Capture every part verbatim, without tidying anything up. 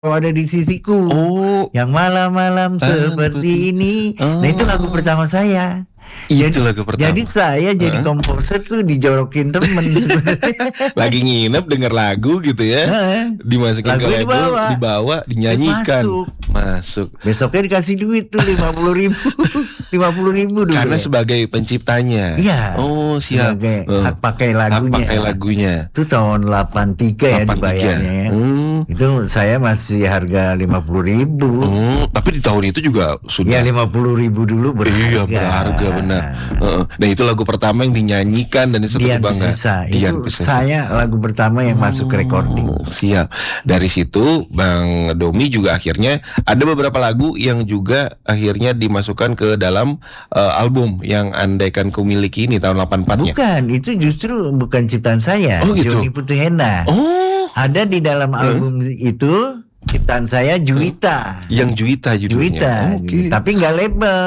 Kau ada di sisiku, Oh. yang malam-malam Ah, seperti betul. ini. Nah itu lagu Oh. pertama saya. Itu Jadi, lagu pertama? jadi saya jadi Heeh. komposer tuh dijorokin temen sebenarnya. Lagi nginep denger lagu gitu ya, Heeh. dimasukin ke Lagunya label, dibawa. dibawa, Eh, dinyanyikan. masuk. Masuk. Besoknya dikasih duit tuh lima puluh ribu. lima puluh ribu dulu Karena ya. sebagai penciptanya? Iya. Oh siap. Sebagai Heeh. hak pakai Hak lagunya. pakai lagunya. Itu tahun delapan tiga ya delapan tiga. dibayarnya ya. Hmm. Itu saya masih harga lima puluh ribu. Oh, tapi di tahun itu juga sudah. Ya lima puluh ribu dulu berharga. Iya berharga benar. Heeh. Dan itu lagu pertama yang dinyanyikan dan itu satu Dian kebanggaan. Piscesa. Dian Itu Piscesa. saya lagu pertama yang masuk recording. Oh, siap. Dari situ Bang Domi juga akhirnya ada beberapa lagu yang juga akhirnya dimasukkan ke dalam uh, album yang Andaikan Ku Miliki ini tahun delapan empat-nya. Bukan, itu justru bukan ciptaan saya. Oh, gitu. Joni Putihena. Oh. Ada di dalam album Huh? itu ciptaan saya Juwita. Yang Juwita judulnya. Juwita. Oke. Tapi nggak label.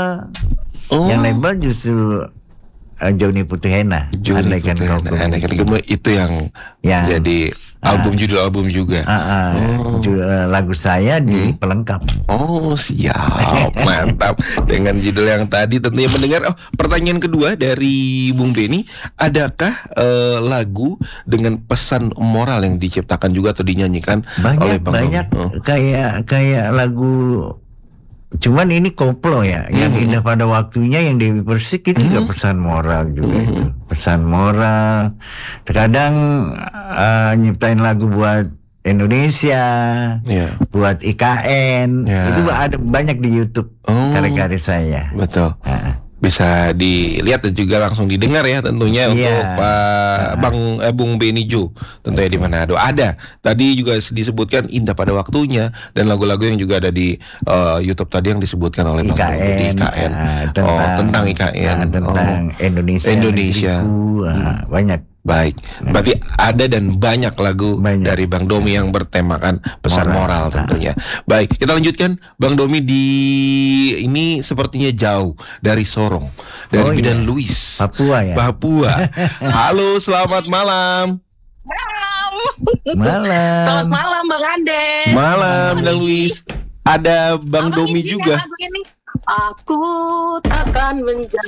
Oh. Yang label justru uh, Joni Putihena. Joni Andaikan Putihena. Kau Ku Andaikan Miliki. Ku- itu yang Ya. jadi album judul album juga. Uh, uh, Oh. ju- uh, lagu saya di Hmm. pelengkap. Oh siap, mantap. Dengan judul yang tadi tentunya mendengar. Oh, pertanyaan kedua dari Bung Beni, adakah eh, lagu dengan pesan moral yang diciptakan juga atau dinyanyikan oleh Banyak Bang banyak Domi? Oh. kayak kayak lagu. Cuman ini koplo ya, yang Mhm. indah pada waktunya yang Dewi Persik itu juga pesan moral juga Mhm. itu. Pesan moral. Terkadang uh, nyiptain lagu buat Indonesia, Iya. buat I K N, Ya. itu ada banyak di YouTube Oh. karya-karya saya. Betul. Nah, Bisa dilihat dan juga langsung didengar ya tentunya Iya. untuk Pak Bang eh, Bung Beni Jo tentunya di Manado. Ada tadi juga disebutkan indah pada waktunya dan lagu-lagu yang juga ada di eh, YouTube tadi yang disebutkan oleh Bang Domi di I K N. nah, Oh, tentang I K N. nah, tentang Oh. Indonesia, Indonesia. negeriku, nah, banyak. Baik, berarti ada dan banyak lagu Banyak. dari Bang Domi yang bertemakan pesan moral, Moral. tentunya. Baik, kita lanjutkan Bang Domi di ini sepertinya jauh dari Sorong, dari Oh, Bidan iya. Luis, Papua ya. Papua. Halo, selamat malam. Malam. Malam. Selamat malam Bang Andes. Malam, Bidan Luis. Ada Bang Abang Domi izinkan juga. lagu ini. Aku takkan menjauh.